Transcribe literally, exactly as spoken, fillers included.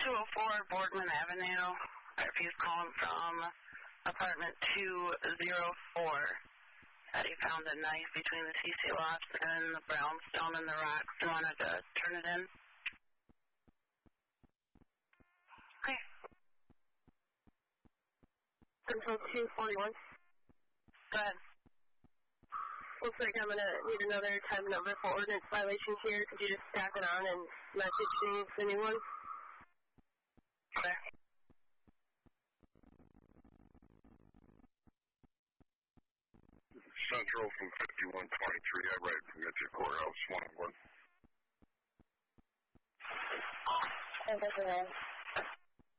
two oh four Boardman Avenue. R P is calling from apartment two oh four. That he found a knife between the T C locks and the brownstone and the rocks and wanted to turn it in. Okay. Central two forty-one. Go ahead. Looks like I'm going to need another time number for ordinance violations here. Could you just stack it on and message me the new one? Okay. Central from fifty-one twenty-three. I ride from Metro Courthouse, one oh one. Oh, that's right.